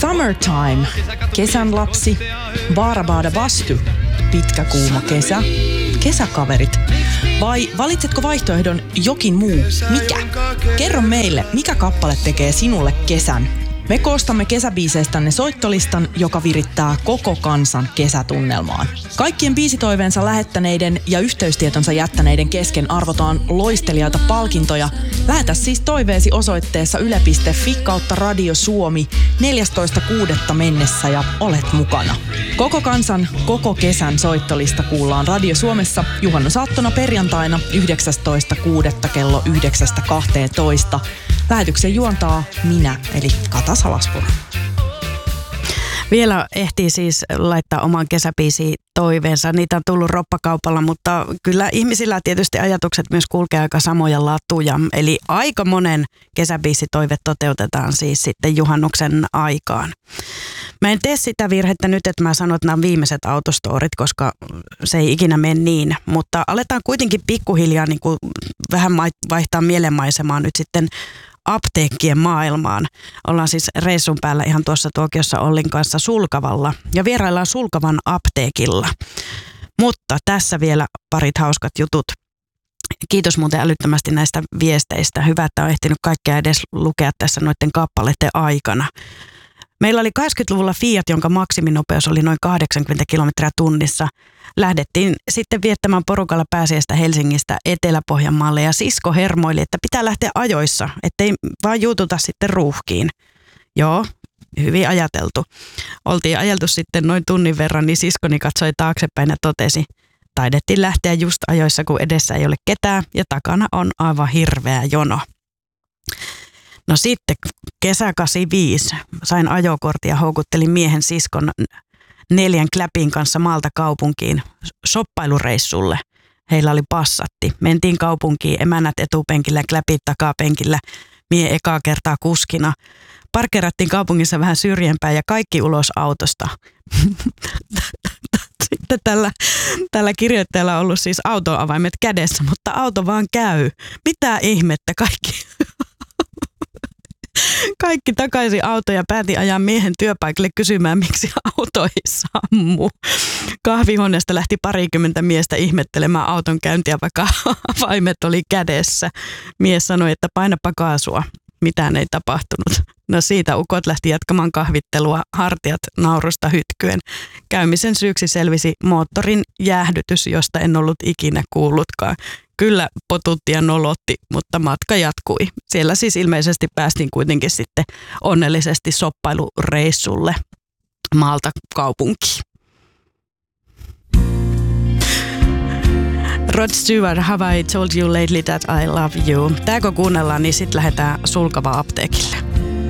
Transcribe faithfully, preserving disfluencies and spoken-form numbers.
Summertime, kesän lapsi, Baarabaada Bastu, pitkä kuuma kesä, kesäkaverit. Vai valitsetko vaihtoehdon jokin muu? Mikä? Kerro meille, mikä kappale tekee sinulle kesän? Me koostamme kesäbiiseistänne soittolistan, joka virittää koko kansan kesätunnelmaan. Kaikkien biisitoiveensa lähettäneiden ja yhteystietonsa jättäneiden kesken arvotaan loistelijaita palkintoja. Lähetä siis toiveesi osoitteessa yle piste fi kautta Radio Suomi neljästoista kuudetta mennessä ja olet mukana. Koko kansan, koko kesän soittolista kuullaan Radio Suomessa juhannusaattona perjantaina yhdeksästoista kuudetta kello yhdeksästä kahteentoista. Lähetyksen juontaa minä, eli Kata Salaspuro. Vielä ehtii siis laittaa oman kesäbiisi toiveensa. Niitä on tullut roppakaupalla, mutta kyllä ihmisillä tietysti ajatukset myös kulkee aika samoja latuja. Eli aika monen kesäbiisitoive toteutetaan siis sitten juhannuksen aikaan. Mä en tee sitä virhettä nyt, että mä sanon, että nämä on viimeiset autostorit, koska se ei ikinä mene niin. Mutta aletaan kuitenkin pikkuhiljaa niin kuin vähän vaihtaa mielenmaisemaa nyt sitten apteekkien maailmaan. Ollaan siis reissun päällä ihan tuossa Tuokiossa Ollin kanssa Sulkavalla ja vieraillaan Sulkavan apteekilla. Mutta tässä vielä parit hauskat jutut. Kiitos muuten älyttömästi näistä viesteistä. Hyvä, että on ehtinyt kaikkea edes lukea tässä noiden kappaleiden aikana. Meillä oli kahdeksankymmentäluvulla Fiat, jonka maksiminopeus oli noin kahdeksankymmentä kilometriä tunnissa. Lähdettiin sitten viettämään porukalla pääsiäistä Helsingistä Etelä-Pohjanmaalle ja sisko hermoili, että pitää lähteä ajoissa, ettei vaan juututa sitten ruuhkiin. Joo, hyvin ajateltu. Oltiin ajeltu sitten noin tunnin verran, niin siskoni katsoi taaksepäin ja totesi, taidettiin lähteä just ajoissa, kun edessä ei ole ketään ja takana on aivan hirveä jono. No sitten kesä kahdeksankymmentäviisi sain ajokortin ja houkuttelin miehen siskon neljän kläpin kanssa maalta kaupunkiin shoppailureissulle. Heillä oli passatti. Mentiin kaupunkiin, emännät etupenkillä ja kläpit takapenkillä. Mie ekaa kertaa kuskina. Parkerattiin kaupungissa vähän syrjempään ja kaikki ulos autosta. Sitten tällä, tällä kirjoittajalla on ollut siis autoavaimet kädessä, mutta auto vaan käy. Mitä ihmettä kaikki... Kaikki takaisin auto ja päätin ajaa miehen työpaikalle kysymään, miksi auto ei sammu. Kahvihuoneesta lähti parikymmentä miestä ihmettelemään auton käyntiä, vaikka avaimet oli kädessä. Mies sanoi, että painapa kaasua. Mitään ei tapahtunut. No siitä ukot lähti jatkamaan kahvittelua, hartiat naurusta hytkyen. Käymisen syyksi selvisi moottorin jäähdytys, josta en ollut ikinä kuullutkaan. Kyllä potutti ja nolotti, mutta matka jatkui. Siellä siis ilmeisesti päästiin kuitenkin sitten onnellisesti shoppailureissulle maalta kaupunkiin. Rod Stewart, Have I Told You Lately That I Love You? Tää kun kuunnellaan, niin sitten lähdetään Sulkava apteekille.